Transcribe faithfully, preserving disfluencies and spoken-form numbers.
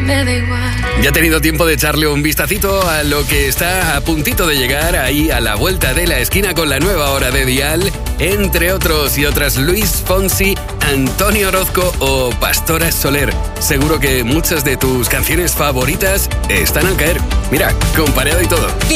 me da igual. Ya he tenido tiempo de echarle un vistacito a lo que está a puntito de llegar ahí a la vuelta de la esquina con la nueva hora de Dial, entre otros y otras Luis Fonsi, Antonio Orozco o Pastora Soler. Seguro que muchas de tus canciones favoritas están al caer. Mira, con Pareado y todo.